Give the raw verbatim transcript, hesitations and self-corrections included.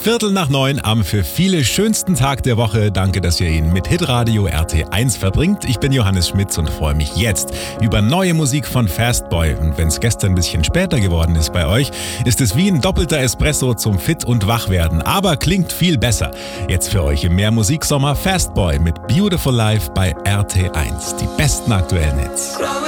Viertel nach neun am für viele schönsten Tag der Woche. Danke, dass ihr ihn mit Hitradio R T eins verbringt. Ich bin Johannes Schmitz und freue mich jetzt über neue Musik von Fastboy. Und wenn es gestern ein bisschen später geworden ist bei euch, ist es wie ein doppelter Espresso zum Fit- und Wachwerden. Aber klingt viel besser. Jetzt für euch im Mehrmusiksommer Fastboy mit Beautiful Life bei R T eins. Die besten aktuellen Hits.